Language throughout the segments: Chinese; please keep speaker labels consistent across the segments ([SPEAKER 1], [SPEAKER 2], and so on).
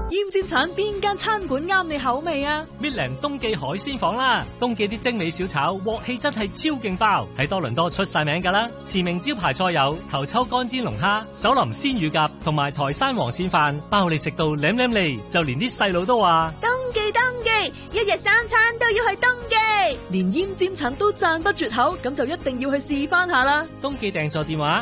[SPEAKER 1] 奄尖產邊間餐館啱你口味啊？
[SPEAKER 2] 搣靚東記海鮮房啦，東記啲精美小炒鑊氣真係超勁爆，喺多倫多出晒名噶啦。馳名招牌菜有頭抽乾煎龍蝦、手淋鮮乳鴿同埋台山黃鱔飯，包你食到舐舐脷，就連啲細路都話
[SPEAKER 3] 東記，一日三餐都要去東記，
[SPEAKER 1] 連奄尖產都讚不絕口，咁就一定要去試翻下啦。
[SPEAKER 2] 東記訂座電話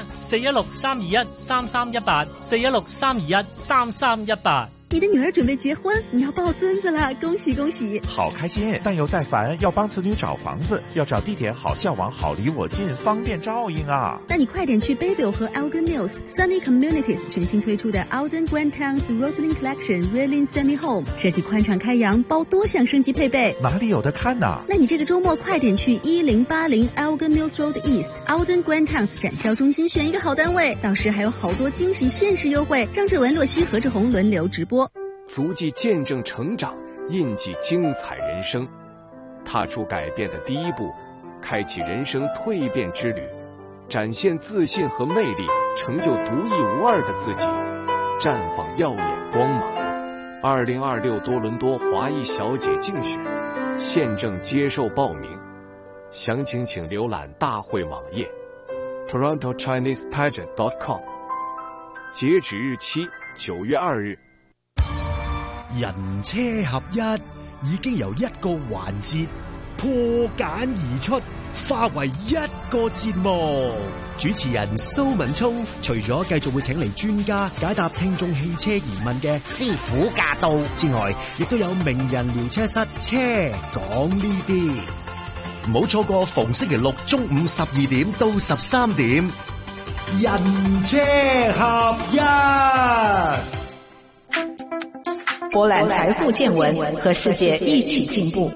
[SPEAKER 2] 416-321-3318，416-321-3318。
[SPEAKER 4] 你的女兒準備結婚，你要抱孫子啦，恭喜恭喜！
[SPEAKER 5] 好開心，但又在煩，要幫子女找房子，要找地點好向往，好離我近，方便照應啊！
[SPEAKER 4] 那你快點去 Bayville 和 Elgin Mills Sunny Communities 全新推出的 Alden Grand Towns Roslyn Collection Reeling Semi Home， 設計寬敞開陽，包多項升級配備。
[SPEAKER 5] 哪裡有得看啊？
[SPEAKER 4] 那你這個週末快點去1080 Elgin Mills Road East Alden Grand Towns 展銷中心選一個好單位，到時還有好多驚喜限時優惠。張志文、洛西、何志宏輪流直播。
[SPEAKER 6] 足跡見證成長，印記精彩人生，踏出改變的第一步，開啟人生蛻變之旅，展現自信和魅力，成就獨一無二的自己，綻放耀眼光芒。2026多倫多華裔小姐競選現正接受報名，詳情請瀏覽大會網頁 TorontoChinesePageant.com， 截止日期9月2日。
[SPEAKER 7] 人車合一已經由一個環節破繭而出，化為一個節目。主持人蘇文聰除咗繼續會請嚟專家解答聽眾汽車疑問嘅師傅駕到之外，亦都有名人聊車室車講呢啲。唔好錯過逢星期六中午12點到13點，人車合一。
[SPEAKER 8] 博覽財富見聞，和世界一起進步。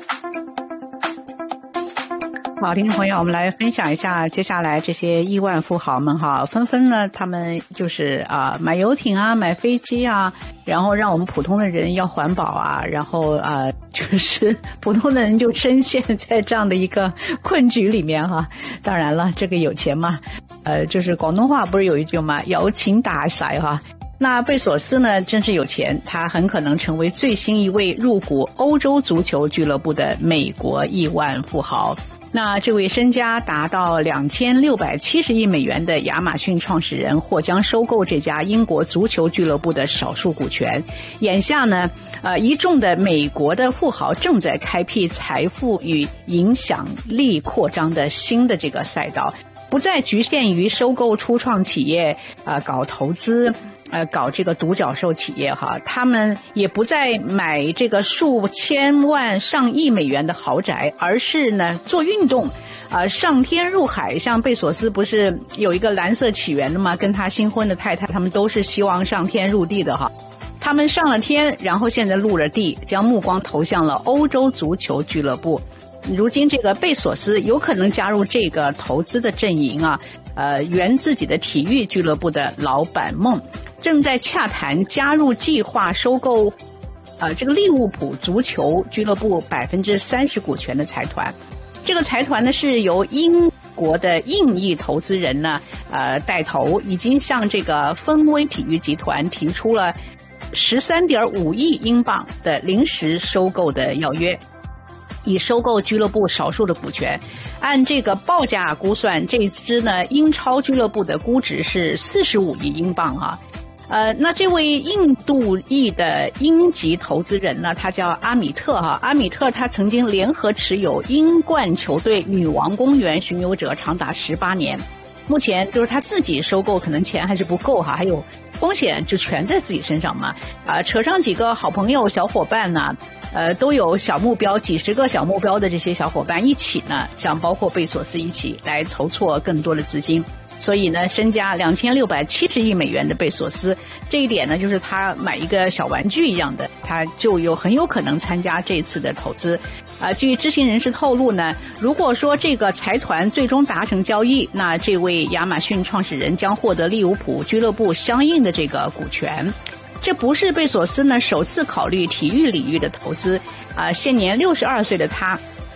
[SPEAKER 8] 好，聽眾朋友，我們來分享一下接下來這些億萬富豪們哈，紛紛呢，他們就是買遊艇啊，買飛機啊，然後讓我們普通的人要環保啊，然後就是普通的人就深陷在這樣的一個困局裡面哈。當然了，這個有錢嘛，就是廣東話不是有一句嘛，有錢大使哈。那貝索斯呢，真是有錢，他很可能成為最新一位入股歐洲足球俱樂部的美國億萬富豪。那這位身家達到2670億美元的亞馬遜創始人或將收購這家英國足球俱樂部的少數股權。眼下呢，一眾的美國的富豪正在開闢財富與影響力擴張的新的這個賽道，不再局限於收購初創企業，搞投資。搞這個獨角獸企業哈，他們也不再買這個數千萬上億美元的豪宅，而是呢做運動，上天入海。像貝索斯不是有一個藍色起源的嗎？跟他新婚的太太，他們都是希望上天入地的哈。他們上了天，然後現在入了地，將目光投向了歐洲足球俱樂部。如今這個貝索斯有可能加入這個投資的陣營啊，圓自己的體育俱樂部的老闆夢。正在洽談加入計劃收購，這個利物浦足球俱樂部30%股權的財團。這個財團呢是由英國的印裔投資人呢，帶頭，已經向這個芬威體育集團提出了13.5億英鎊的臨時收購的要約，以收購俱樂部少數的股權。按這個報價估算，這支呢英超俱樂部的估值是45億英鎊啊。那這位印度裔的英籍投資人呢，他叫阿米特哈。阿米特他曾經聯合持有英冠球隊女王公園巡遊者長達18年，目前就是他自己收購可能錢還是不夠哈，還有風險就全在自己身上嘛。扯上幾個好朋友小夥伴呢，都有小目標，幾十個小目標的這些小夥伴一起呢，像包括貝索斯一起來籌措更多的資金。所以呢，身家2670億美元的貝索斯，這一點呢，就是他買一個小玩具一樣的，他就很有可能參加這次的投資。據知情人士透露呢，如果說這個財團最終達成交易，那這位亞馬遜創始人將獲得利物浦俱樂部相應的這個股權。這不是貝索斯呢首次考慮體育領域的投資，現年62歲的他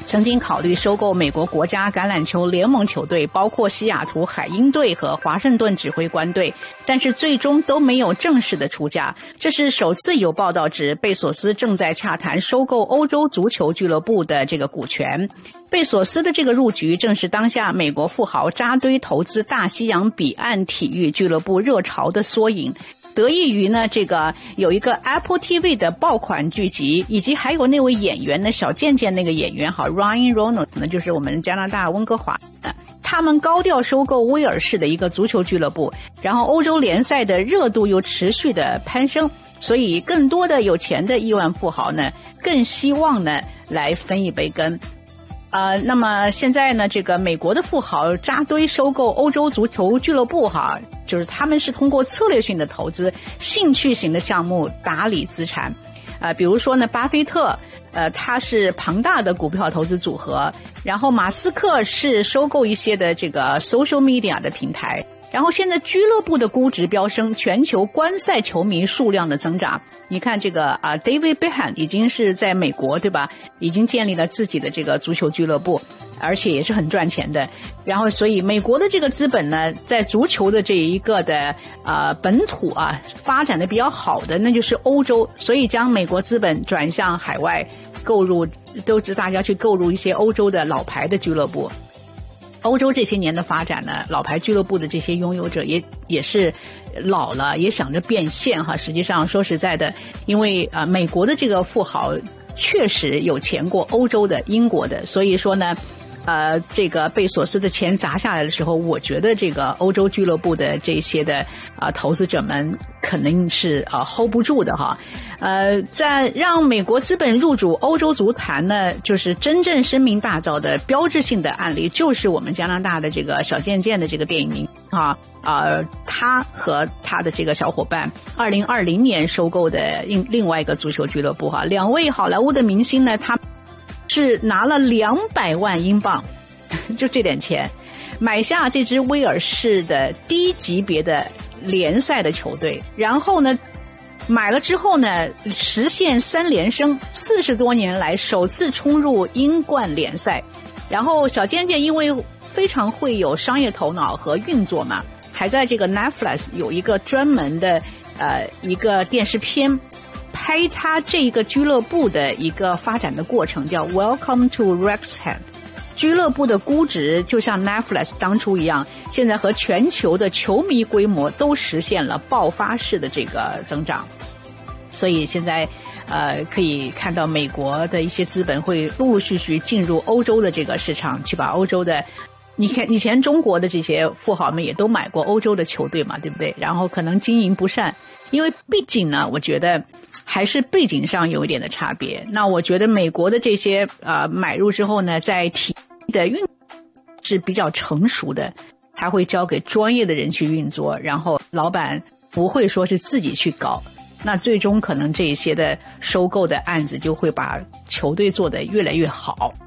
[SPEAKER 8] 曾经考虑收购美国国家橄榄球联盟球队，包括西雅图海鹰队和华盛顿指挥官队，但是最终都没有正式的出价。这是首次有报道指贝索斯正在洽谈收购欧洲足球俱乐部的这个股权。贝索斯的这个入局正是当下美国富豪扎堆投资大西洋彼岸体育俱乐部热潮的缩影。得益于呢，这个有一个 Apple TV 的爆款剧集，以及还有那位演员呢，小贱贱那个演员哈 Ryan Reynolds 呢，就是我们加拿大温哥华的，他们高调收购威尔士的一个足球俱乐部，然后欧洲联赛的热度又持续的攀升，所以更多的有钱的亿万富豪呢，更希望呢来分一杯羹。那么现在呢，这个美国的富豪扎堆收购欧洲足球俱乐部哈，就是他们是通过策略性的投资、兴趣型的项目打理资产。比如说呢，巴菲特，他是庞大的股票投资组合，然后马斯克是收购一些的这个 social media 的平台。然后现在俱乐部的估值飙升，全球观赛球迷数量的增长。你看这个David Beckham 已经是在美国对吧，已经建立了自己的这个足球俱乐部，而且也是很赚钱的。然后所以美国的这个资本呢，在足球的这一个的本土发展的比较好的那就是欧洲，所以将美国资本转向海外购入，都是大家去购入一些欧洲的老牌的俱乐部。欧洲这些年的发展呢，老牌俱乐部的这些拥有者也是老了，也想着变现哈。实际上说实在的，因为美国的这个富豪确实有钱过欧洲的、英国的，所以说呢，这个贝索斯的钱砸下来的时候，我觉得这个欧洲俱乐部的这些的投资者们肯定是hold 不住的哈。在让美国资本入主欧洲足坛呢，就是真正声名大噪的标志性的案例，就是我们加拿大的这个小贱贱的这个电影明星他和他的这个小伙伴2020年收购的另外一个足球俱乐部哈。两位好莱坞的明星呢，他是拿了200万英镑，就这点钱，买下这支威尔士的低级别的联赛的球队，然后呢，买了之后呢，实现3连升，40多年来首次冲入英冠联赛。然后小贱贱因为非常会有商业头脑和运作嘛，还在这个 Netflix 有一个专门的一个电视片，拍他这个俱乐部的一个发展的过程，叫 Welcome to Wrexham。俱乐部的估值就像 Netflix 当初一样，现在和全球的球迷规模都实现了爆发式的这个增长。所以现在可以看到美国的一些资本会陆陆续续进入欧洲的这个市场，去把欧洲的，你看以前中国的这些富豪们也都买过欧洲的球队嘛，对不对？然后可能经营不善，因为毕竟呢，我觉得还是背景上有一点的差别。那我觉得美国的这些买入之后呢，在体系的运是比较成熟的，他会交给专业的人去运作，然后老板不会说是自己去搞。那最终可能这些的收购的案子就会把球队做得越来越好。